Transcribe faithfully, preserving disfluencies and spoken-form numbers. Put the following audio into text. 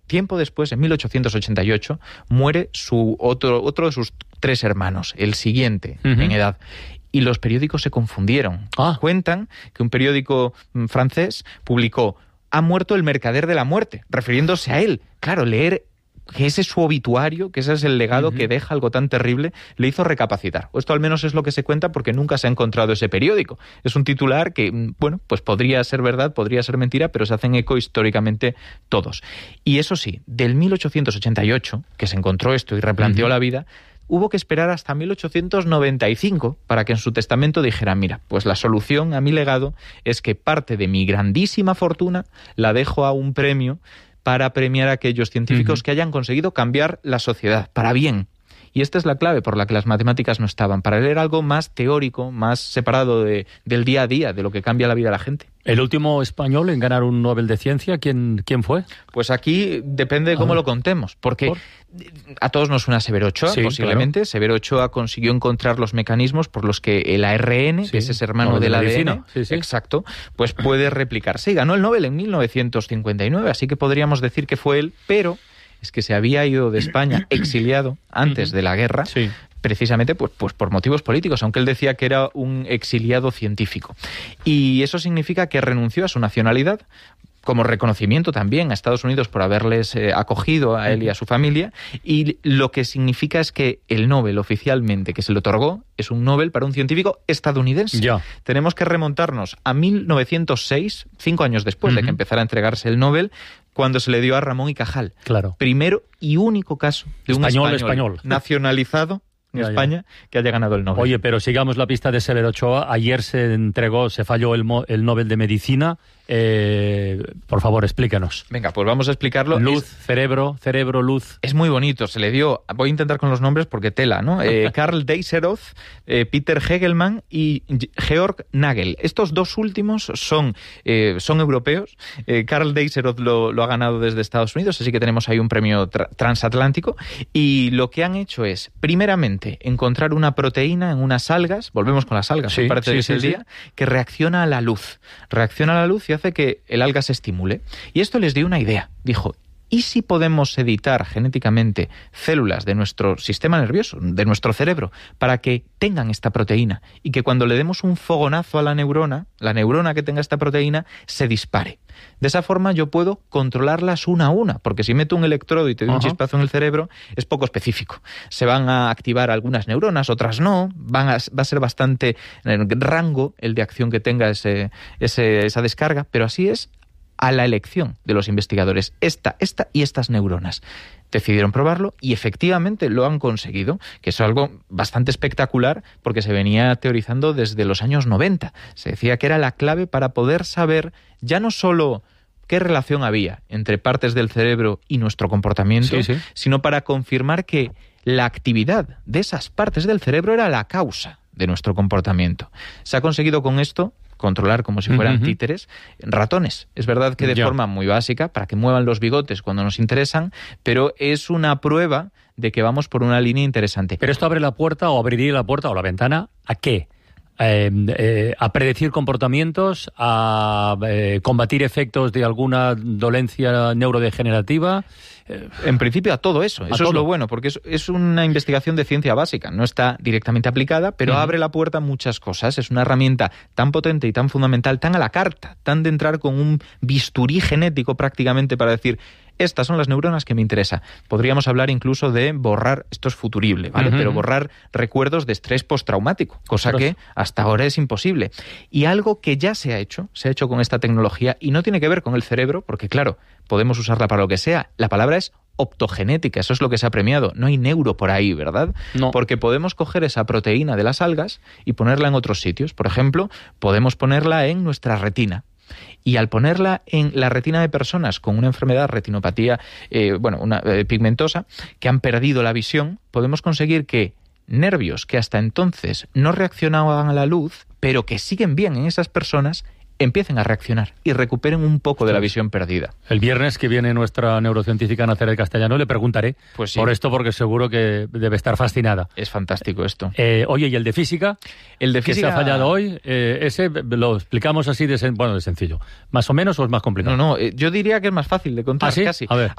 tiempo después, en mil ochocientos ochenta y ocho, muere su otro, otro de sus tres hermanos, el siguiente uh-huh. en edad. Y los periódicos se confundieron. Ah. Cuentan que un periódico francés publicó: ha muerto el mercader de la muerte, refiriéndose a él. Claro, leer que ese es su obituario, que ese es el legado uh-huh. que deja algo tan terrible, le hizo recapacitar. O esto al menos es lo que se cuenta, porque nunca se ha encontrado ese periódico. Es un titular que, bueno, pues podría ser verdad, podría ser mentira, pero se hacen eco históricamente todos. Y eso sí, del mil ochocientos ochenta y ocho, que se encontró esto y replanteó uh-huh. la vida, hubo que esperar hasta mil ochocientos noventa y cinco para que en su testamento dijera: mira, pues la solución a mi legado es que parte de mi grandísima fortuna la dejo a un premio para premiar a aquellos científicos uh-huh. que hayan conseguido cambiar la sociedad para bien. Y esta es la clave por la que las matemáticas no estaban. Para él era algo más teórico, más separado de, del día a día, de lo que cambia la vida de la gente. ¿El último español en ganar un Nobel de Ciencia, quién, quién fue? Pues aquí depende de cómo lo contemos, porque ¿Por? a todos nos suena Severo Ochoa, sí, posiblemente. Claro. Severo Ochoa consiguió encontrar los mecanismos por los que el A R N, sí, que es ese hermano no, del de A D N, sí, sí. exacto, pues puede replicarse. Y ganó el Nobel en mil novecientos cincuenta y nueve, así que podríamos decir que fue él, pero es que se había ido de España exiliado antes de la guerra, sí. precisamente pues, pues por motivos políticos, aunque él decía que era un exiliado científico. Y eso significa que renunció a su nacionalidad, como reconocimiento también a Estados Unidos por haberles eh, acogido a él y a su familia, y lo que significa es que el Nobel oficialmente que se le otorgó es un Nobel para un científico estadounidense. Ya. Tenemos que remontarnos a mil novecientos seis, cinco años después uh-huh. de que empezara a entregarse el Nobel, cuando se le dio a Ramón y Cajal. Claro. Primero y único caso de un español, español, español. nacionalizado en ya, España ya. que haya ganado el Nobel. Oye, pero sigamos la pista de Severo Ochoa. Ayer se entregó, se falló el, el Nobel de Medicina. Eh, por favor, explícanos. Venga, pues vamos a explicarlo. Luz, es, cerebro, cerebro, luz. Es muy bonito, se le dio, voy a intentar con los nombres porque tela, ¿no? Eh, Karl Deisseroth, eh, Peter Hegelmann y Georg Nagel. Estos dos últimos son, eh, son europeos. Eh, Karl Deisseroth lo, lo ha ganado desde Estados Unidos, así que tenemos ahí un premio tra- transatlántico. Y lo que han hecho es, primeramente, encontrar una proteína en unas algas, volvemos con las algas, sí, me parece sí, que es sí, el sí. día, que reacciona a la luz. Reacciona a la luz y hace que el alga se estimule. Y esto les dio una idea. Dijo: ¿y si podemos editar genéticamente células de nuestro sistema nervioso, de nuestro cerebro, para que tengan esta proteína y que cuando le demos un fogonazo a la neurona, la neurona que tenga esta proteína, se dispare? De esa forma yo puedo controlarlas una a una, porque si meto un electrodo y te doy un chispazo en el cerebro, es poco específico. Se van a activar algunas neuronas, otras no, van a, va a ser bastante rango el de acción que tenga ese, ese, esa descarga, pero así es a la elección de los investigadores, esta, esta y estas neuronas. Decidieron probarlo y efectivamente lo han conseguido, que es algo bastante espectacular porque se venía teorizando desde los años noventa. Se decía que era la clave para poder saber ya no solo qué relación había entre partes del cerebro y nuestro comportamiento, sí, sí. sino para confirmar que la actividad de esas partes del cerebro era la causa de nuestro comportamiento. Se ha conseguido con esto controlar como si fueran uh-huh. títeres ratones. Es verdad que de yeah. forma muy básica, para que muevan los bigotes cuando nos interesan, pero es una prueba de que vamos por una línea interesante. Pero esto abre la puerta, o abriría la puerta, o la ventana, ¿a qué? Eh, eh, a predecir comportamientos, a eh, combatir efectos de alguna dolencia neurodegenerativa. Eh, en principio a todo eso. Eso todo. Es lo bueno, porque es, es una investigación de ciencia básica. No está directamente aplicada, pero uh-huh. abre la puerta a muchas cosas. Es una herramienta tan potente y tan fundamental, tan a la carta, tan de entrar con un bisturí genético prácticamente para decir: estas son las neuronas que me interesa. Podríamos hablar incluso de borrar, esto es futurible, ¿vale? Uh-huh. Pero borrar recuerdos de estrés postraumático, cosa Ostras. que hasta ahora es imposible. Y algo que ya se ha hecho, se ha hecho con esta tecnología, y no tiene que ver con el cerebro, porque claro, podemos usarla para lo que sea. La palabra es optogenética, eso es lo que se ha premiado. No hay neuro por ahí, ¿verdad? No. Porque podemos coger esa proteína de las algas y ponerla en otros sitios. Por ejemplo, podemos ponerla en nuestra retina. Y al ponerla en la retina de personas con una enfermedad, retinopatía, eh, bueno, una eh, pigmentosa, que han perdido la visión, podemos conseguir que nervios que hasta entonces no reaccionaban a la luz, pero que siguen bien en esas personas, empiecen a reaccionar y recuperen un poco de la visión perdida. El viernes que viene nuestra neurocientífica Nazaret Castellano le preguntaré pues sí. por esto, porque seguro que debe estar fascinada. Es fantástico esto. Eh, oye, ¿y el de física? El de física... que se ha fallado hoy, eh, ese lo explicamos así de, sen... bueno, de sencillo. ¿Más o menos o es más complicado? No, no, eh, yo diría que es más fácil de contar. ¿Ah, sí? Casi. A ver.